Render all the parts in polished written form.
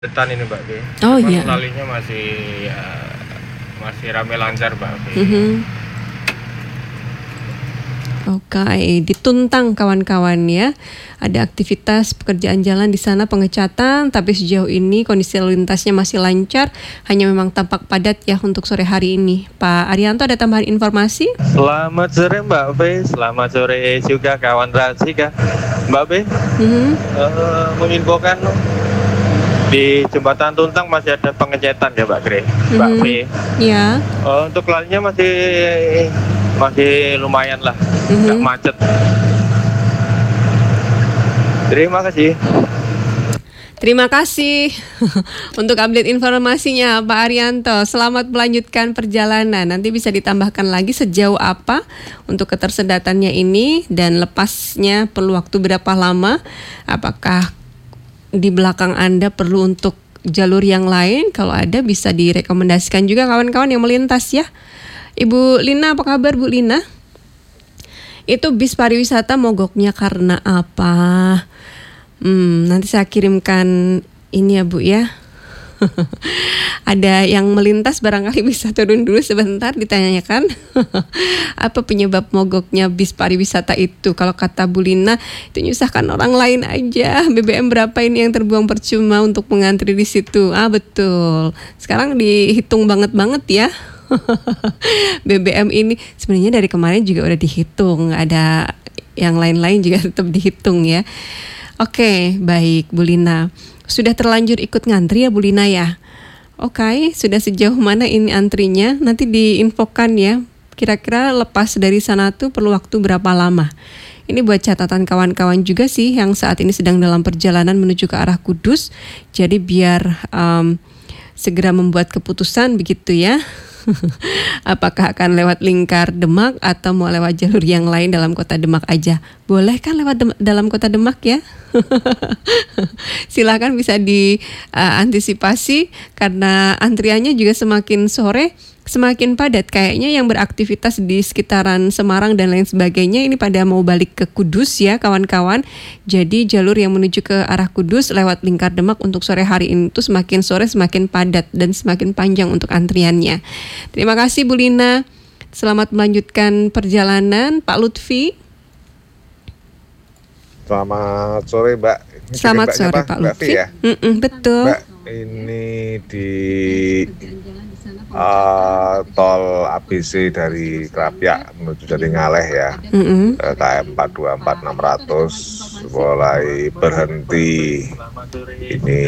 Detan ini Mbak Be. Oh Cuman iya. lalunya masih rame lancar Mbak Be. Oke, dituntang kawan-kawan ya. Ada aktivitas pekerjaan jalan di sana, pengecatan, tapi sejauh ini kondisi lalu lintasnya masih lancar, hanya memang tampak padat ya untuk sore hari ini. Pak Arianto, ada tambahan informasi? Selamat sore Mbak Be, selamat sore juga kawan Rasika. Mbak Be, menginfokan di Jembatan Tuntang masih ada pengecetan ya Mbak Gre, Mbak Be. Ya. Untuk lalunya masih lumayan lah, nggak macet. Terima kasih. Terima kasih untuk update informasinya Pak Arianto. Selamat melanjutkan perjalanan. Nanti bisa ditambahkan lagi sejauh apa untuk ketersedatannya ini dan lepasnya perlu waktu berapa lama. Apakah di belakang Anda perlu untuk jalur yang lain? Kalau ada bisa direkomendasikan juga kawan-kawan yang melintas ya. Ibu Lina, apa kabar Bu Lina? Itu bis pariwisata mogoknya karena apa? Nanti saya kirimkan ini ya Bu ya. Ada yang melintas barangkali bisa turun dulu sebentar ditanyakan apa penyebab mogoknya bis pariwisata itu. Kalau kata Bu Lina itu nyusahkan orang lain aja. BBM berapa ini yang terbuang percuma untuk mengantri di situ. Betul. Sekarang dihitung banget ya. BBM ini sebenarnya dari kemarin juga udah dihitung. Ada yang lain-lain juga tetap dihitung ya. Oke, baik Bu Lina. Sudah terlanjur ikut ngantri ya Bu Lina ya? Oke, sudah sejauh mana ini antrinya? Nanti diinfokan ya. Kira-kira lepas dari sana tuh perlu waktu berapa lama? Ini buat catatan kawan-kawan juga sih yang saat ini sedang dalam perjalanan menuju ke arah Kudus. Jadi biar segera membuat keputusan begitu ya. Apakah akan lewat lingkar Demak atau mau lewat jalur yang lain dalam kota Demak aja? Boleh kan lewat dalam kota Demak ya? Silakan bisa diantisipasi karena antriannya juga semakin sore semakin padat. Kayaknya yang beraktivitas di sekitaran Semarang dan lain sebagainya ini pada mau balik ke Kudus ya kawan-kawan. Jadi jalur yang menuju ke arah Kudus lewat lingkar Demak untuk sore hari ini tuh semakin sore semakin padat dan semakin panjang untuk antriannya. Terima kasih Bu Lina. Selamat melanjutkan perjalanan Pak Lutfi. Selamat sore Mbak. Selamat sore Pak Lutfi. Ya? Betul. Mbak, ini di tol ABC dari Krapyak menuju Jatingaleh ya. KM 424 600 mulai berhenti. Ini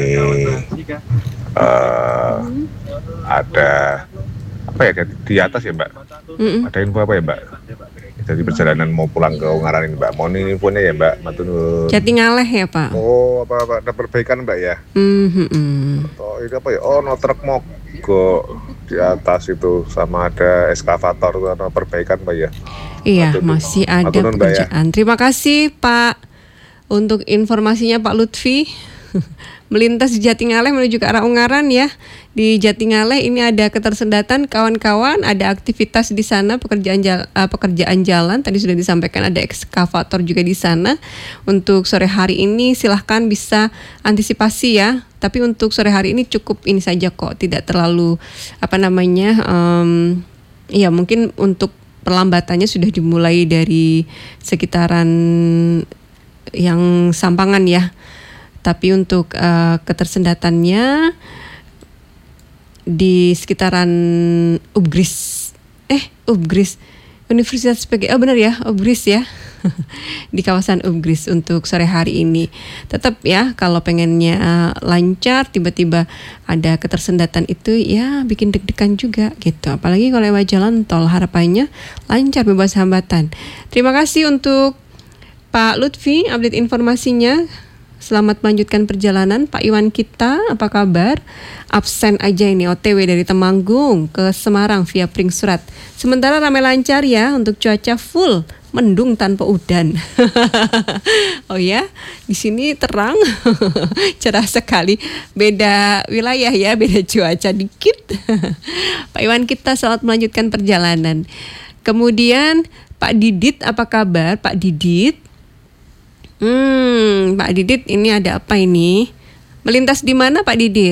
ada apa ya di atas ya Mbak? Ada info apa ya Mbak? Jadi perjalanan mau pulang ke Ungaran ini Mbak. Mau ini infonya ya Mbak. Matur. Jatingaleh ya Pak. Oh apa ada perbaikan Mbak ya? Oh ini apa ya? Oh no truk mogok di atas itu sama ada eskavator atau perbaikan Mbak ya? Iya masih ada pekerjaan. Terima kasih Pak untuk informasinya Pak Lutfi. Melintas di Jatingaleh menuju ke arah Ungaran ya. Di Jatingaleh ini ada ketersendatan kawan-kawan, ada aktivitas di sana pekerjaan jalan. Tadi sudah disampaikan ada ekskavator juga di sana. Untuk sore hari ini silahkan bisa antisipasi ya. Tapi untuk sore hari ini cukup ini saja kok, tidak terlalu ya mungkin untuk perlambatannya sudah dimulai dari sekitaran yang Sampangan ya. Tapi untuk ketersendatannya di sekitaran Ubgris Universitas PG. Oh benar ya, Ubgris ya. Di kawasan Ubgris untuk sore hari ini. Tetap ya kalau pengennya lancar tiba-tiba ada ketersendatan itu ya bikin deg-degan juga gitu. Apalagi kalau lewat jalan tol harapannya lancar bebas hambatan. Terima kasih untuk Pak Lutfi update informasinya. Selamat melanjutkan perjalanan. Pak Iwan kita, apa kabar? Absen aja ini OTW dari Temanggung ke Semarang via Pringsurat. Sementara ramai lancar ya untuk cuaca full mendung tanpa udan. Oh ya, di sini terang, cerah sekali. Beda wilayah ya, beda cuaca dikit. Pak Iwan kita selamat melanjutkan perjalanan. Kemudian Pak Didit, apa kabar Pak Didit? Pak Didit ini ada apa ini? Melintas di mana Pak Didi?